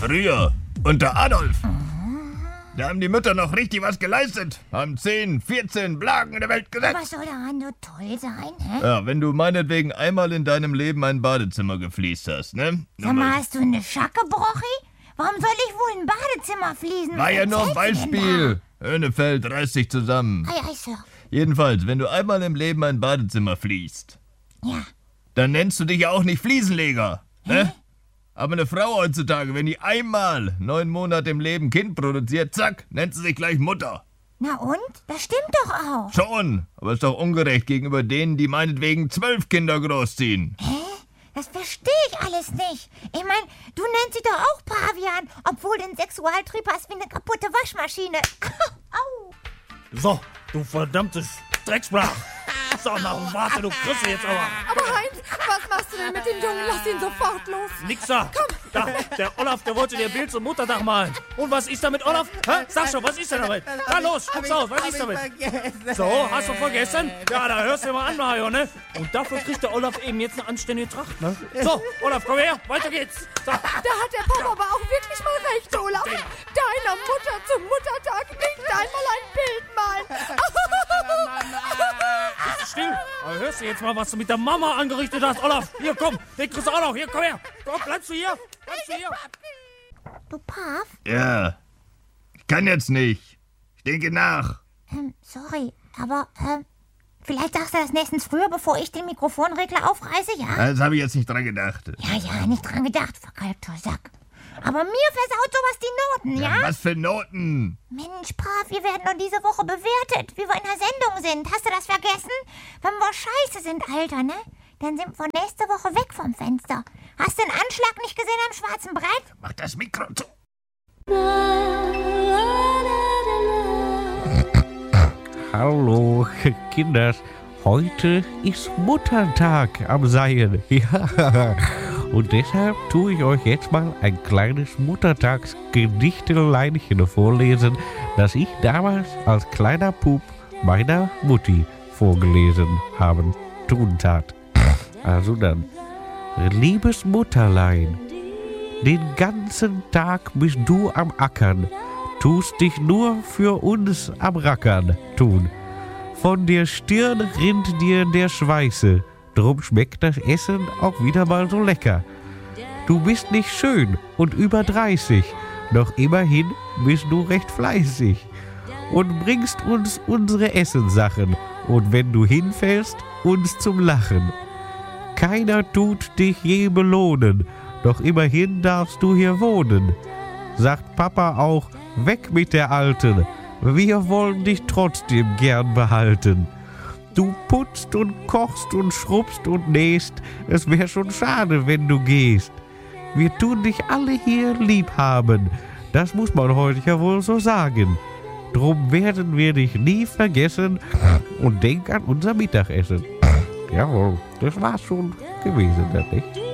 Früher, unter Adolf. Da haben die Mütter noch richtig was geleistet. Haben 10, 14 Blagen in der Welt gesetzt. Was soll daran so toll sein, hä? Ja, wenn du meinetwegen einmal in deinem Leben ein Badezimmer gefliest hast, ne? Sag mal, hast du eine Schacke, Brochi? Warum soll ich wohl ein Badezimmer fließen? War ja nur ein Beispiel. Höhnefeld reißt sich zusammen. Ei, Sir. Jedenfalls, wenn du einmal im Leben ein Badezimmer fließt, Ja. dann nennst du dich ja auch nicht Fliesenleger, ne? Aber eine Frau heutzutage, wenn die einmal 9 Monate im Leben Kind produziert, zack, nennt sie sich gleich Mutter. Na und? Das stimmt doch auch. Schon, aber ist doch ungerecht gegenüber denen, die meinetwegen 12 Kinder großziehen. Das verstehe ich alles nicht. Ich meine, du nennst sie doch auch Pavian, obwohl du einen Sexualtrieb hast wie eine kaputte Waschmaschine. Au. So, du verdammtes Drecksbrach. So, na, warte, du kriegst sie jetzt aber. Aber Heinz, was machst du denn mit dem Jungen? Lass ihn sofort los. Nix da. Da, der Olaf, der wollte dir Bild zum Muttertag malen. Und was ist damit, Olaf? Hä? Sag schon, was ist denn damit? Na los, guck's aus, was ist damit? So, hast du vergessen? Ja, da hörst du mal an, Mario, ne? Und dafür kriegt der Olaf eben jetzt eine anständige Tracht, ne? So, Olaf, komm her, weiter geht's. So. Da hat der Papa aber auch wirklich mal recht, Olaf. Deiner Mutter zum Muttertag nicht einmal ein Bild malen. Bist du still? Aber hörst du jetzt mal, was du mit der Mama angerichtet hast, Olaf? Hier, komm, den kriegst du auch noch. Hier, komm her. Komm, bleibst du hier? Bleibst du hier? Du Pav? Ja, ich kann jetzt nicht. Ich denke nach. Sorry, aber, vielleicht sagst du das nächstens früher, bevor ich den Mikrofonregler aufreiße, ja? Das habe ich jetzt nicht dran gedacht. Ja, nicht dran gedacht, verkalkter Sack. Aber mir versaut sowas die Noten, ja? Was für Noten? Mensch, Pav, wir werden doch diese Woche bewertet, wie wir in der Sendung sind. Hast du das vergessen? Wenn wir scheiße sind, Alter, ne? Dann sind wir nächste Woche weg vom Fenster. Hast du den Anschlag nicht gesehen am schwarzen Brett? Mach das Mikro zu. Hallo, Kinders. Heute ist Muttertag am Seien. Ja. Und deshalb tue ich euch jetzt mal ein kleines Muttertagsgedichteleinchen vorlesen, das ich damals als kleiner Bub meiner Mutti vorgelesen haben tun tat. Also dann, liebes Mutterlein, den ganzen Tag bist du am Ackern, tust dich nur für uns am Rackern tun. Von der Stirn rinnt dir der Schweiße, drum schmeckt das Essen auch wieder mal so lecker. Du bist nicht schön und über 30, doch immerhin bist du recht fleißig und bringst uns unsere Essenssachen und wenn du hinfällst, uns zum Lachen. Keiner tut dich je belohnen, doch immerhin darfst du hier wohnen. Sagt Papa auch, weg mit der Alten, wir wollen dich trotzdem gern behalten. Du putzt und kochst und schrubbst und nähst, es wär schon schade, wenn du gehst. Wir tun dich alle hier lieb haben, das muss man heute ja wohl so sagen. Drum werden wir dich nie vergessen und denk an unser Mittagessen. Jawohl, das war's schon gewesen, nicht?